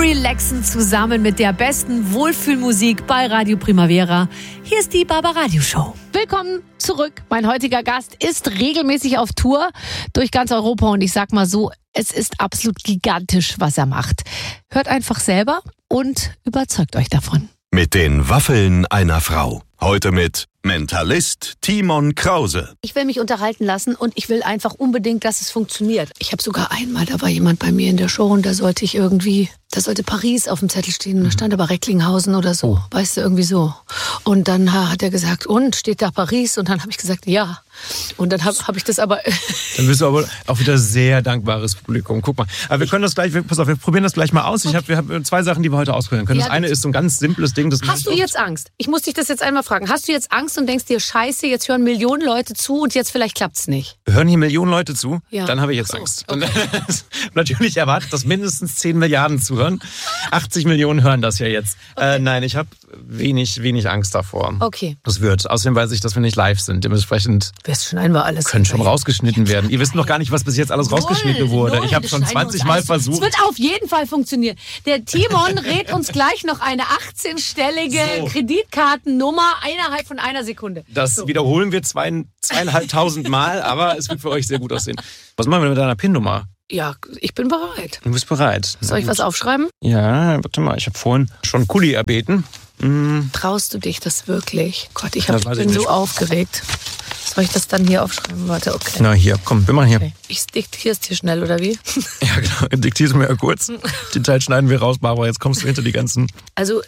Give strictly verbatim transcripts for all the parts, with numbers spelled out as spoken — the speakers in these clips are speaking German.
relaxen zusammen mit der besten Wohlfühlmusik bei Radio Primavera. Hier ist die Barbara Radio Show. Willkommen zurück. Mein heutiger Gast ist regelmäßig auf Tour durch ganz Europa und ich sag mal so, es ist absolut gigantisch, was er macht. Hört einfach selber und überzeugt euch davon. Mit den Waffeln einer Frau. Heute mit Mentalist Timon Krause. Ich will mich unterhalten lassen und ich will einfach unbedingt, dass es funktioniert. Ich habe sogar einmal, da war jemand bei mir in der Show und da sollte ich irgendwie, da sollte Paris auf dem Zettel stehen und da stand aber Recklinghausen oder so, oh. Weißt du, irgendwie so. Und dann hat er gesagt, und, steht da Paris? Und dann habe ich gesagt, ja. Und dann habe hab ich das aber... Dann bist du aber auch wieder sehr dankbares Publikum. Guck mal, aber wir können das gleich, pass auf, wir probieren das gleich mal aus. Ich hab, wir haben zwei Sachen, die wir heute ausprobieren können. Ja, das eine ist so ein ganz simples Ding. Das hast du jetzt Angst? Ich muss dich das jetzt einmal fragen. Hast du jetzt Angst und denkst dir, scheiße, jetzt hören Millionen Leute zu und jetzt vielleicht klappt's nicht? Hören hier Millionen Leute zu? Ja. Dann habe ich jetzt so, Angst. okay. Natürlich erwartet, dass mindestens zehn Milliarden zuhören. achtzig Millionen hören das ja jetzt. Okay. Äh, nein, ich habe wenig, wenig Angst davor. Okay. Das wird. Außerdem weiß ich, dass wir nicht live sind. Dementsprechend wirst schon einmal alles können schon rausgeschnitten werden. Ihr wisst noch gar nicht, was bis jetzt alles null, rausgeschnitten wurde. null, ich habe schon zwanzig Mal versucht. Es wird auf jeden Fall funktionieren. Der Timon rät uns gleich noch eine achtzehnstellige so. Kreditkartennummer innerhalb von einer Sekunde. Das so. wiederholen wir zwei, zweieinhalbtausend Mal, aber es wird für euch sehr gut aussehen. Was machen wir mit deiner PIN-Nummer? Ja, ich bin bereit. Du bist bereit. Soll ich was aufschreiben? Ja, warte mal. Ich habe vorhin schon Kuli erbeten. Mm. Traust du dich das wirklich? Gott, ich, hab, ich bin ich so aufgeregt. Soll ich das dann hier aufschreiben? Warte, okay. Na hier, komm, wir machen hier. Okay. Ich diktiere es dir schnell, oder wie? Ja, genau. Diktier es mir ja kurz. Den Teil schneiden wir raus, Barbara. Jetzt kommst du hinter die ganzen... Also...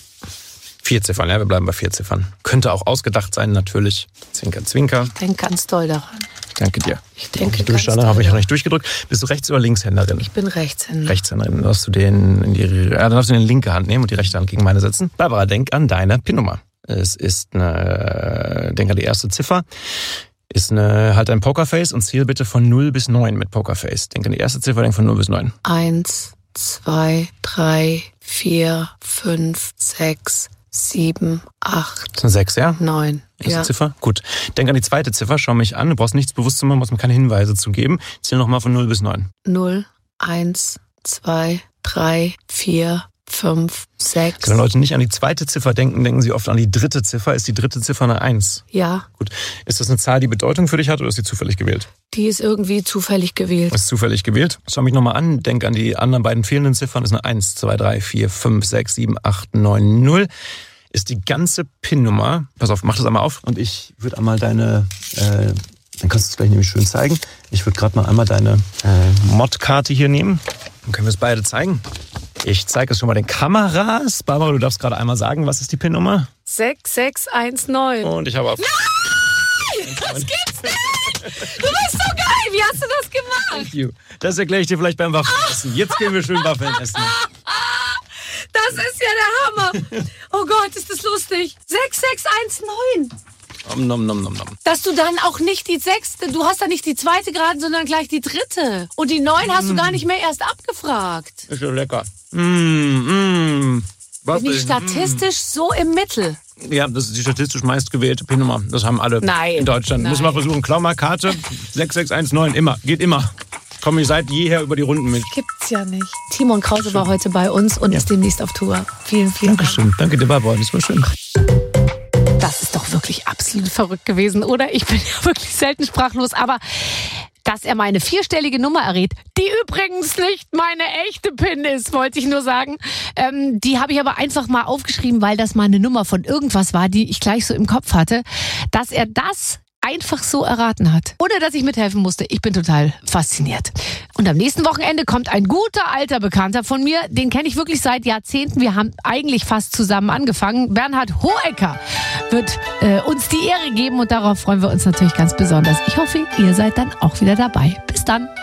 Vier Ziffern, ja, wir bleiben bei vier Ziffern. Könnte auch ausgedacht sein, natürlich. Zwinker, zwinker. Ich denke ganz doll daran. Danke dir. Ich denke ganz doll. Habe ich noch nicht durchgedrückt. Bist du Rechts- oder Linkshänderin? Ich bin Rechtshänderin. Rechtshänderin. Dann darfst du den in die, ja, dann darfst du den linke Hand nehmen und die rechte Hand gegen meine setzen. Barbara, denk an deine PIN-Nummer. Es ist eine, denk an die erste Ziffer. Ist eine, halt ein Pokerface und zähl bitte von null bis neun mit Pokerface. Denk an die erste Ziffer, denk von null bis neun. Eins, zwei, drei, vier, fünf, sechs, sieben, acht. Das sind sechs, ja? Neun. Erste ja. Ziffer? Gut. Denk an die zweite Ziffer, schau mich an. Du brauchst nichts bewusst zu machen, brauchst mir keine Hinweise zu geben. Zähl nochmal von null bis neun. null, eins, zwei, drei, vier, fünf, sechs. Wenn Leute nicht an die zweite Ziffer denken, denken sie oft an die dritte Ziffer. Ist die dritte Ziffer eine eins? Ja. Gut. Ist das eine Zahl, die Bedeutung für dich hat oder ist sie zufällig gewählt? Die ist irgendwie zufällig gewählt. Ist zufällig gewählt. Schau mich nochmal an. Denk an die anderen beiden fehlenden Ziffern. Ist eine eins, zwei, drei, vier, fünf, sechs, sieben, acht, neun, null. Ist die ganze PIN-Nummer. Pass auf, mach das einmal auf. Und ich würde einmal deine, äh, dann kannst du es gleich nämlich schön zeigen. Ich würde gerade mal einmal deine äh, Mod-Karte hier nehmen. Dann können wir es beide zeigen. Ich zeige es schon mal den Kameras. Barbara, du darfst gerade einmal sagen, was ist die PIN-Nummer? sechs sechs eins neun. Und ich habe auf... Nein! Das gibt's nicht! Du bist so geil! Wie hast du das gemacht? Thank you. Das erkläre ich dir vielleicht beim Waffelessen. Jetzt gehen wir schön Waffeln essen. Das ist ja der Hammer. Oh Gott, ist das lustig. sechs sechs eins neun. Om, nom, nom, nom, nom. Dass du dann auch nicht die sechste, du hast dann nicht die zweite gerade, sondern gleich die dritte. Und die neun hast du gar nicht mehr erst abgefragt. Ist ja lecker. Mm, mm. Bin ich statistisch mm. so im Mittel? Ja, das ist die statistisch meistgewählte PIN-Nummer. Das haben alle Nein. in Deutschland. Nein. Muss mal versuchen. Klau mal Karte. sechs sechs eins neun. Immer. Geht immer. Komm, ihr seid jeher über die Runden mit. Gibt's ja nicht. Timon Krause schön. War heute bei uns und ja. ist demnächst auf Tour. Vielen, vielen Dankeschön. Dank. Danke dir, Barbara. Das war schön. Das ist doch wirklich absolut verrückt gewesen, oder? Ich bin ja wirklich selten sprachlos, aber dass er meine vierstellige Nummer errät, die übrigens nicht meine echte PIN ist, wollte ich nur sagen. Ähm, die habe ich aber einfach mal aufgeschrieben, weil das mal eine Nummer von irgendwas war, die ich gleich so im Kopf hatte. Dass er das einfach so erraten hat, ohne dass ich mithelfen musste. Ich bin total fasziniert. Und am nächsten Wochenende kommt ein guter alter Bekannter von mir. Den kenne ich wirklich seit Jahrzehnten. Wir haben eigentlich fast zusammen angefangen. Bernhard Hohecker wird äh, uns die Ehre geben und darauf freuen wir uns natürlich ganz besonders. Ich hoffe, ihr seid dann auch wieder dabei. Bis dann.